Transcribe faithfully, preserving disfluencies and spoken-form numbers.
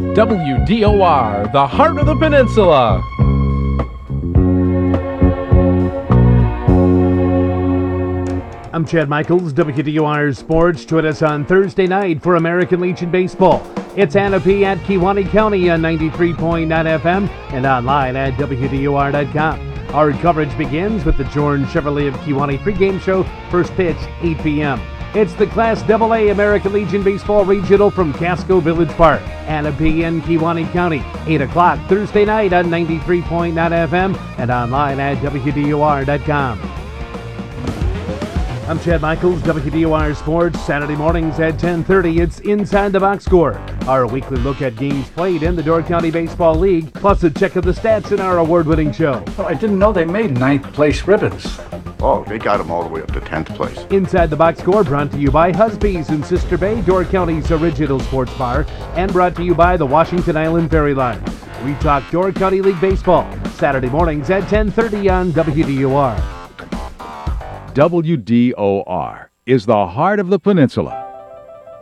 W D O R, the heart of the peninsula. I'm Chad Michaels, W D O R Sports. Join us on Thursday night for American Legion Baseball. It's Anapi at Kewaunee County on ninety-three point nine F M and online at W D O R dot com. Our coverage begins with the Jordan Chevrolet of Kewaunee pregame show, first pitch, eight p.m. It's the Class double A American Legion Baseball Regional from Casco Village Park, Anapi in Kewaunee County, eight o'clock Thursday night on ninety-three point nine F M and online at W D O R dot com. I'm Chad Michaels, W D O R Sports. Saturday mornings at ten thirty, it's Inside the Box Score, our weekly look at games played in the Door County Baseball League, plus a check of the stats in our award-winning show. Oh, I didn't know they made ninth place ribbons. Oh, they got them all the way up to tenth place. Inside the Box Score brought to you by Husby's in Sister Bay, Door County's original sports bar, and brought to you by the Washington Island Ferry Line. We talk Door County League Baseball, Saturday mornings at ten thirty on W D O R. W D O R is the heart of the peninsula.